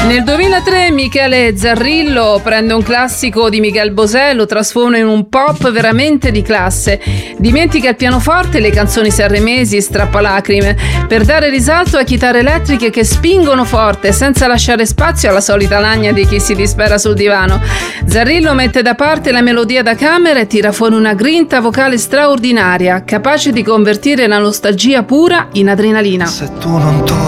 Nel 2003 Michele Zarrillo prende un classico di Miguel Bosé e lo trasforma in un pop veramente di classe. Dimentica il pianoforte e le canzoni sanremesi strappalacrime per dare risalto a chitarre elettriche che spingono forte senza lasciare spazio alla solita lagna di chi si dispera sul divano. Zarrillo mette da parte la melodia da camera e tira fuori una grinta vocale straordinaria, capace di convertire la nostalgia pura in adrenalina. Se tu non